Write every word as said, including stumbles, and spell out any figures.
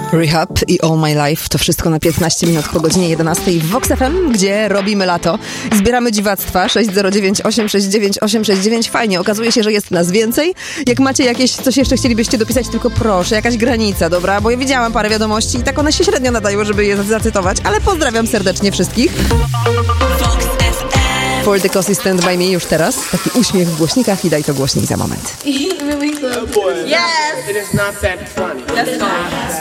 Rehab i All My Life to wszystko na piętnaście minut po godzinie jedenastej w Vox F M, gdzie robimy lato. Zbieramy dziwactwa sześć zero dziewięć osiem sześć dziewięć osiem sześć dziewięć. Fajnie, okazuje się, że jest nas więcej. Jak macie jakieś, coś jeszcze chcielibyście dopisać, tylko proszę, jakaś granica, dobra? Bo ja widziałam parę wiadomości i tak one się średnio nadają, żeby je zacytować, ale pozdrawiam serdecznie wszystkich. For the Cozy Stand By Me już teraz. Taki uśmiech w głośnikach i daj to głośnik za moment. Yes! It is not that funny. That's fine.